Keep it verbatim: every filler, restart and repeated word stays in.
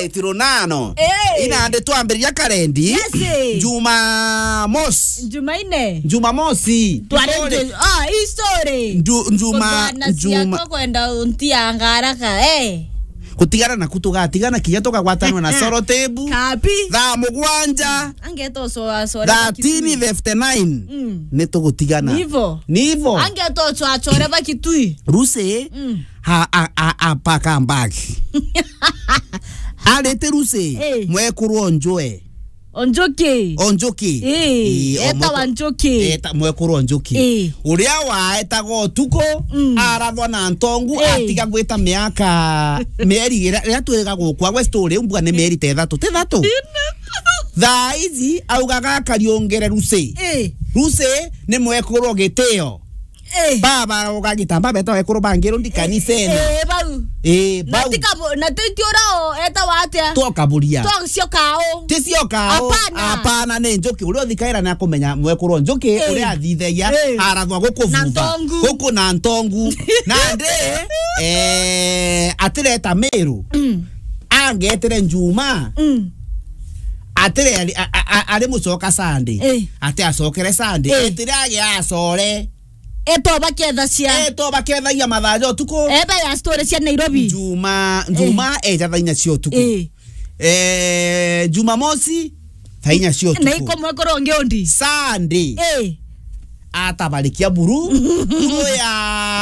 itirunano Eh. ina ande tuambiria karendi Yes. Juma Mos Jumaine. Juma Mosi Tuarende. Ah, history. Ndu- Juma Juma kwenda untia ngaraka eh. kutigana na kutugatigana kinya tukagwatanwa na Sorotebu Kapi. thaa mugwanja Angeto so asore. thirteen fifty-nine Mm. ni tugutigana Nivo. nivo Angeto so achore bakitui. Ruse Mm. ha a a a paka mbagi arete Ruse Eh. mwekurwo njwe Onjoke. onjoki Eh, eta omoko- wanjoki. eta mwekurwo njoki Eh. uria waetagwo tuko Mm. arathwa na ntongu Eh. atiga gwita miaka mieri ria twega gukwa gwe story umbwa ni mieri tethatu tethatu thaa ici augaga kariongere Ruse Eh. Ruse ni mwekurwo gitio Eh. baba ugagitamba beta wekuru bangiro ndikanisene Eh, bau. eh bau Natika natitiorao eta watia. tokaburia Twacio kao. tisio kao Apana. apana ne njoki uria thikaira na kumenya mwekurwo njoki Eh. uria athitheia Eh. arathwa guku Na vuva ntongu. guku na ntongu na ndi eh atireta Meru Mm. angetere Njuma Mm. atire ari- a- a- ari mucoka Sunday Eh. ate acokere Sunday Eh. etire age acore Eto baketha cia. eto bakethagia mathajo tuko Eba ya story cia Nairobi. Njuma Njuma eja thainya cio tuko Eh. eh Jumamosi thainya cio Na tuko iko mwekoro ngiondi. Sunday Eh. atabarikia buru buru ya